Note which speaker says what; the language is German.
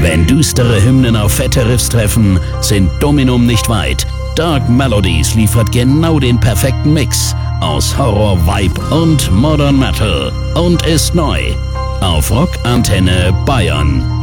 Speaker 1: Wenn düstere Hymnen auf fette Riffs treffen, sind Dominum nicht weit. Dark Melodies liefert genau den perfekten Mix aus Horror, Vibe und Modern Metal und ist neu auf Rock Antenne Bayern.